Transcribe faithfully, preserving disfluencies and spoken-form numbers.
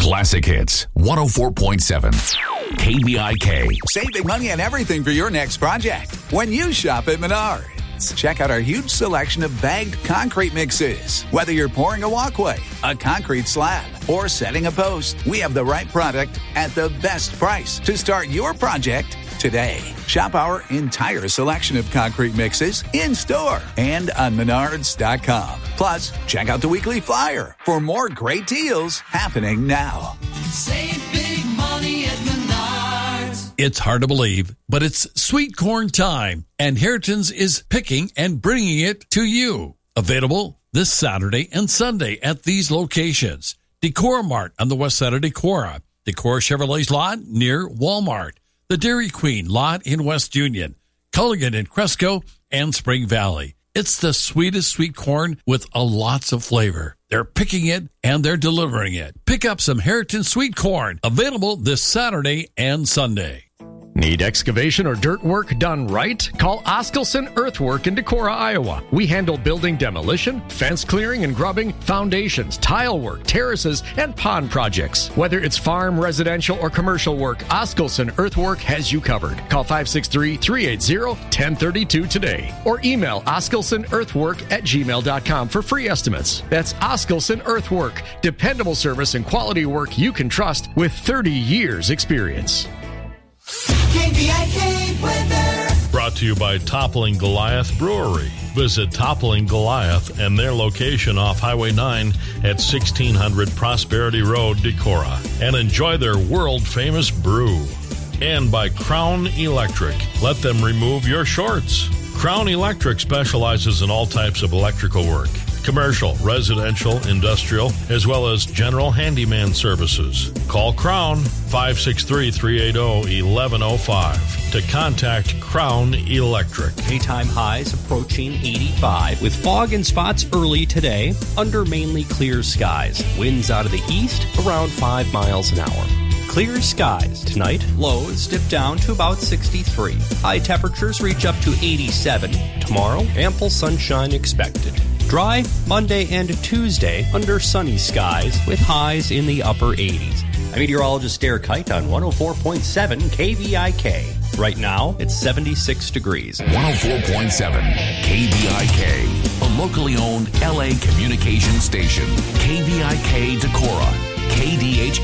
Classic Hits one oh four point seven. K B I K. Save big money on everything for your next project when you shop at Menards. Check out our huge selection of bagged concrete mixes. Whether you're pouring a walkway, a concrete slab, or setting a post, we have the right product at the best price to start your project today. Shop our entire selection of concrete mixes in-store and on menards dot com. Plus, check out the weekly flyer for more great deals happening now. Save big money at Menards. It's hard to believe, but it's sweet corn time, and Heritage is picking and bringing it to you. Available this Saturday and Sunday at these locations. Decorah Mart on the west side of Decorah. Decorah Chevrolet's lot near Walmart. The Dairy Queen lot in West Union. Culligan in Cresco and Spring Valley. It's the sweetest sweet corn with a lots of flavor. They're picking it and they're delivering it. Pick up some Heritage sweet corn. Available this Saturday and Sunday. Need excavation or dirt work done right? Call Oskelson Earthwork in Decorah, Iowa. We handle building demolition, fence clearing and grubbing, foundations, tile work, terraces, and pond projects. Whether it's farm, residential, or commercial work, Oskelson Earthwork has you covered. Call five six three, three eight zero, one zero three two today or email oskelsonearthwork at gmail dot com for free estimates. That's Oskelson Earthwork. Dependable service and quality work you can trust with thirty years experience. K B I K weather. Brought to you by Toppling Goliath Brewery. Visit Toppling Goliath and their location off Highway nine at sixteen hundred Prosperity Road, Decorah, and enjoy their world-famous brew. And by Crown Electric. Let them remove your shorts. Crown Electric specializes in all types of electrical work. Commercial, residential, industrial, as well as general handyman services. Call Crown five six three, three eight zero, one one zero five to contact Crown Electric. Daytime highs approaching eighty-five with fog and spots early today under mainly clear skies. Winds out of the east around five miles an hour. Clear skies tonight. Lows dip down to about sixty-three. High temperatures reach up to eighty-seven. Tomorrow, ample sunshine expected. Dry Monday and Tuesday under sunny skies with highs in the upper eighties. I'm meteorologist Derek Kite on one oh four point seven K V I K. Right now, it's seventy-six degrees. one oh four point seven K V I K, a locally owned L A communication station. K V I K Decorah, K D H